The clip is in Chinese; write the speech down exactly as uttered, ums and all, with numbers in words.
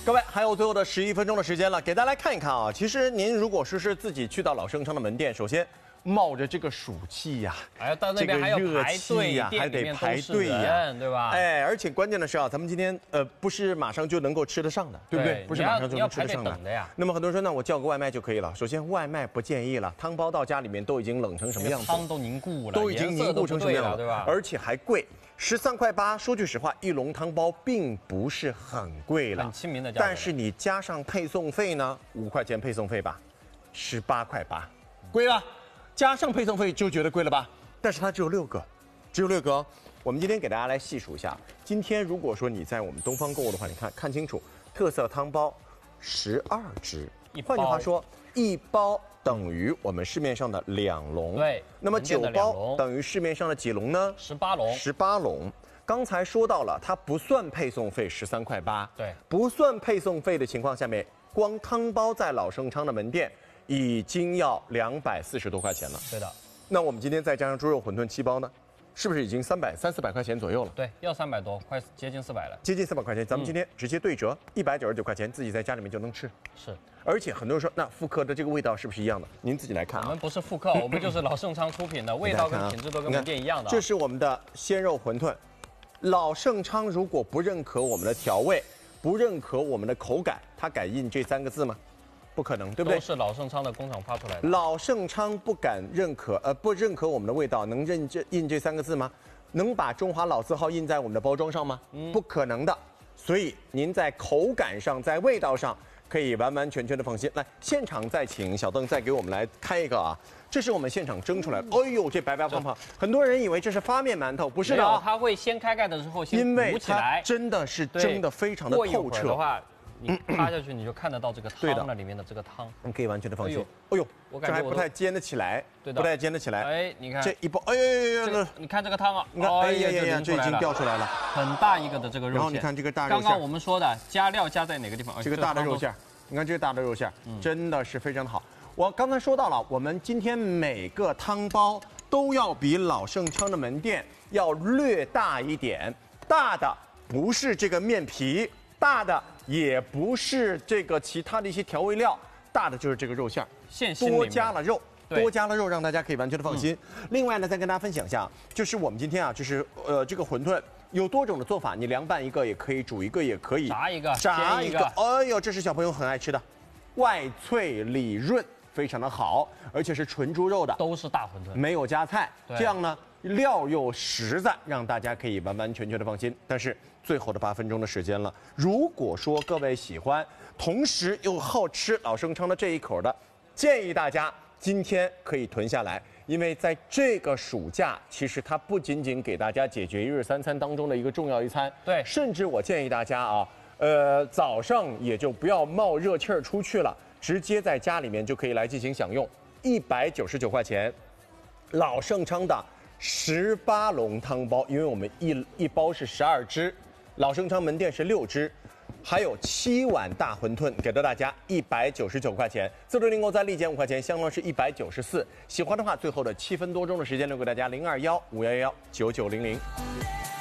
各位，还有最后的十一分钟的时间了，给大家来看一看啊。其实您如果说是自己去到老盛昌的门店，首先冒着这个暑气呀、 啊，还要到那边还要排队呀，还得排队呀， 对吧？ 哎，而且关键的是啊，咱们今天呃不是马上就能够吃得上的，对不对？不是马上就能吃得上的。 的呀。 那么很多人说，那我叫个外卖就可以了。首先外卖不建议了，汤包到家里面都已经冷成什么样子？ 汤都凝固了， 都已经凝固成什么样了， 对吧？ 而且还贵。十三块八，说句实话，一笼汤包并不是很贵了， 很亲民的价格。 但是你加上配送费呢，五块钱配送费吧，十八块八，贵了。加上配送费就觉得贵了吧？但是它只有六个，只有六个哦。我们今天给大家来细数一下，今天如果说你在我们东方购物的话，你看看清楚，特色汤包十二只，换句话说，一包等于我们市面上的两笼。 对， 那么九包等于市面上的几笼呢？ 十八笼。 十八笼。刚才说到了，它不算配送费，十三块八。 对， 不算配送费的情况下面，光汤包在老盛昌的门店已经要两百四十多块钱了。 对的。 那我们今天再加上猪肉馄饨七包呢，是不是已经三百三四百块钱左右了？ 对，要三百多，快接近四百了。 接近四百块钱，咱们今天直接对折，一百九十九块钱，自己在家里面就能吃。 是。 而且很多人说，那复刻的这个味道是不是一样的？您自己来看啊。 我们不是复刻，我们就是老盛昌出品的，味道跟品质都跟门店一样的。 这是我们的鲜肉馄饨，老盛昌如果不认可我们的调味，不认可我们的口感，他敢印这三个字吗？不可能，对不对？ 都是老盛昌的工厂发出来的。 老盛昌不敢认可，呃，不认可我们的味道，能认这印这三个字吗？能把中华老字号印在我们的包装上吗？嗯，不可能的。所以您在口感上，在味道上，可以完完全全的放心。来，现场再请小邓再给我们来开一个啊！这是我们现场蒸出来的。哎呦，这白白胖胖，很多人以为这是发面馒头，不是的。 它会先开盖的时候先鼓起来， 真的是蒸的非常的透彻。 的话，你趴下去你就看得到这个汤了，里面的这个汤， 你可以完全的放心。哎呦， 我感觉这还不太煎得起来， 对的， 不太煎得起来。 哎，你看这一包，哎呀呀呀， 你看这个汤啊， 你看，哎呀呀呀，这已经掉出来了， 很大一个的这个肉馅。 然后你看这个大肉馅， 刚刚我们说的加料加在哪个地方？ 这个大的肉馅，你看这个大的肉馅，真的是非常的好。我刚才说到了，我们今天每个汤包都要比老盛昌的门店要略大一点，大的不是这个面皮，大的也不是这个其他的一些调味料，大的就是这个肉馅，多加了肉。多加了肉，让大家可以完全的放心。嗯、另外呢，再跟大家分享一下，就是我们今天啊，就是呃，这个馄饨有多种的做法，你凉拌一个也可以，煮一个也可以， 炸一个， 炸一个。哎呦，这是小朋友很爱吃的，外脆里润，非常的好，而且是纯猪肉的， 都是大馄饨， 没有加菜，这样呢料又实在，让大家可以完完全全的放心。但是最后的八分钟的时间了，如果说各位喜欢，同时又好吃老盛昌的这一口的，建议大家。今天可以囤下来，因为在这个暑假，其实它不仅仅给大家解决一日三餐当中的一个重要一餐， 对， 甚至我建议大家啊，呃，早上也就不要冒热气儿出去了，直接在家里面就可以来进行享用，一百九十九块钱，老盛昌的十八笼汤包，因为我们一一包是十二只，老盛昌门店是六只。还有七碗大馄饨，给到大家一百九十九块钱，自助订购再立减五块钱，相当是一百九十四。喜欢的话，最后的七分多钟的时间留给大家零二幺五幺幺九九零零。